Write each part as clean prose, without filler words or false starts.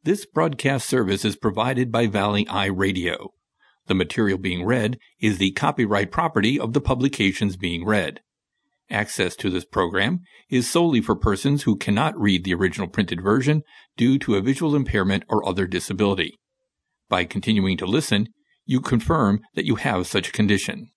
This broadcast service is provided by Valley Eye Radio. The material being read is the copyright property of the publications being read. Access to this program is solely for persons who cannot read the original printed version due to a visual impairment or other disability. By continuing to listen, you confirm that you have such a condition.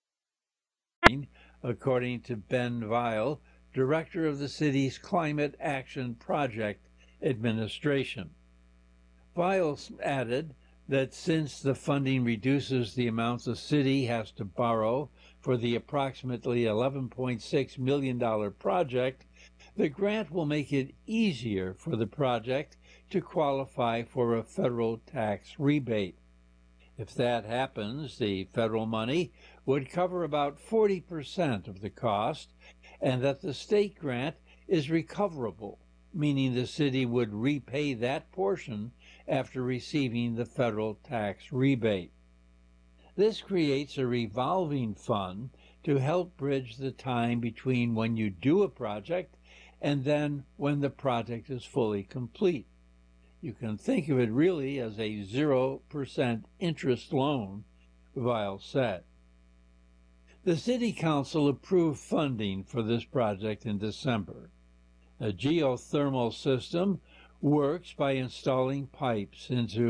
According to Ben Weil, Director of the city's Climate Action Project Administration. Weil added that since the funding reduces the amounts the city has to borrow for the approximately $11.6 million project, the grant will make it easier for the project to qualify for a federal tax rebate. If that happens, the federal money would cover about 40% of the cost, and that the state grant is recoverable, meaning the city would repay that portion after receiving the federal tax rebate. This creates a revolving fund to help bridge the time between when you do a project and then when the project is fully complete. You can think of it really as a 0% interest loan, Weil said. The City Council approved funding for this project in December. A geothermal system works by installing pipes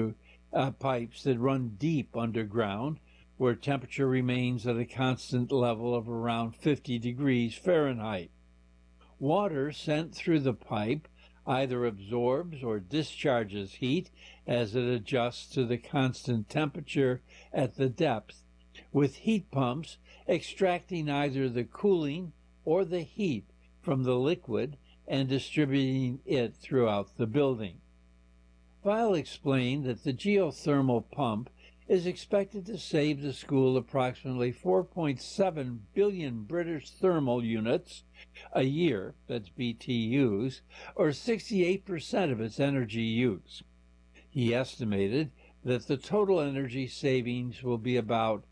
that run deep underground, where temperature remains at a constant level of around 50 degrees Fahrenheit. Water sent through the pipe either absorbs or discharges heat as it adjusts to the constant temperature at the depth, with heat pumps extracting either the cooling or the heat from the liquid and distributing it throughout the building. Weil explained that the geothermal pump is expected to save the school approximately 4.7 billion British thermal units a year, that's BTUs, or 68% of its energy use. He estimated that the total energy savings will be about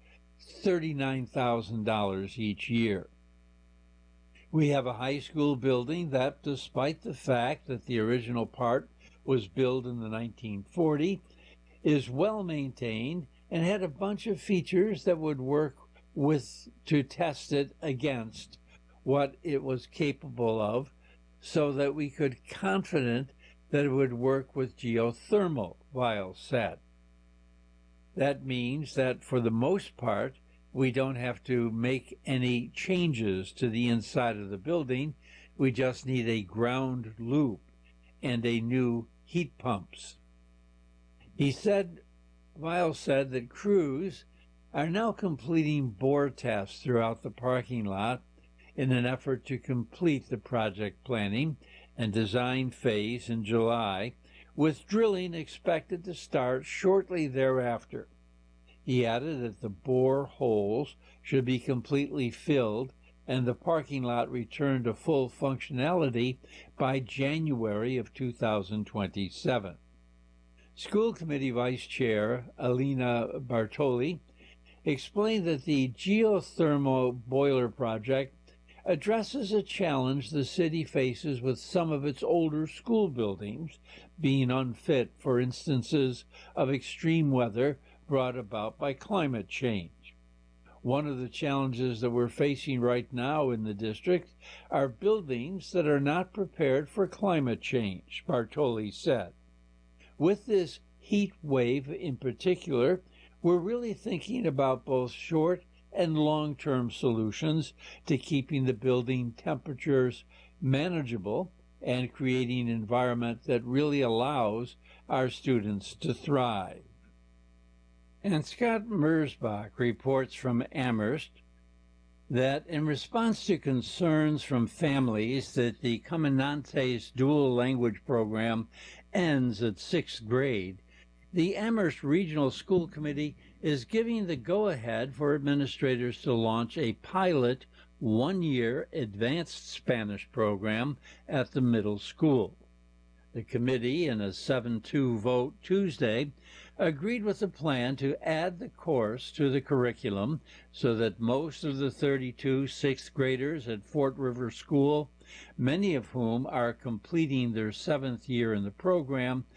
$39,000 each year. We have a high school building that, despite the fact that the original part was built in the 1940s, is well maintained and had a bunch of features that would work to test it against what it was capable of, so that we could be confident that it would work with geothermal, Weil said. That means that for the most part, we don't have to make any changes to the inside of the building. We just need a ground loop and a new heat pumps. Weil said that crews are now completing bore tests throughout the parking lot in an effort to complete the project planning and design phase in July, with drilling expected to start shortly thereafter. He added that the bore holes should be completely filled and the parking lot returned to full functionality by January of 2027. School Committee Vice Chair Alina Bartoli explained that the geothermal boiler project addresses a challenge the city faces with some of its older school buildings being unfit for instances of extreme weather brought about by climate change. One of the challenges that we're facing right now in the district are buildings that are not prepared for climate change, Bartoli said. With this heat wave in particular, we're really thinking about both short and long-term solutions to keeping the building temperatures manageable and creating an environment that really allows our students to thrive. And Scott Mersbach reports from Amherst that in response to concerns from families that the Comandantes dual language program ends at 6th grade, the Amherst Regional School Committee is giving the go-ahead for administrators to launch a pilot one-year advanced Spanish program at the middle school. The committee, in a 7-2 vote Tuesday, agreed with the plan to add the course to the curriculum so that most of the 32 sixth graders at Fort River School, many of whom are completing their 7th year in the program,